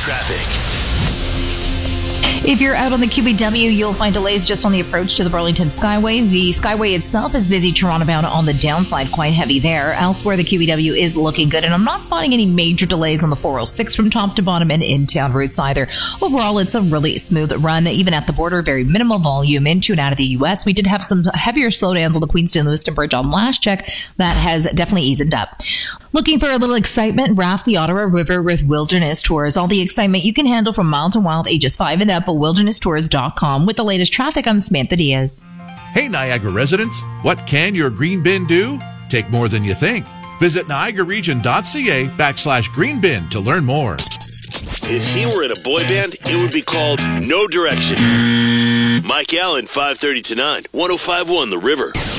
Traffic. If you're out on the QBW, you'll find delays just on the approach to the Burlington Skyway. The Skyway itself is busy Toronto bound on the downside, quite heavy there. Elsewhere, the QBW is looking good, and I'm not spotting any major delays on the 406 from top to bottom and in-town routes either. Overall, it's a really smooth run. Even at the border, very minimal volume into and out of the U.S. We did have some heavier slowdowns on the Queenston-Lewiston Bridge on last check. That has definitely eased up. Looking for a little excitement? Raft the Ottawa River with Wilderness Tours. All the excitement you can handle from mild to wild, ages 5 and up, wildernesstours.com. With the latest traffic, I'm Samantha Diaz. Hey, Niagara residents, what can your green bin do? Take more than you think. Visit niagararegion.ca/greenbin to learn more. If he were in a boy band, it would be called No Direction. Mike Allen, 5:30 to 9, 105.1 The River.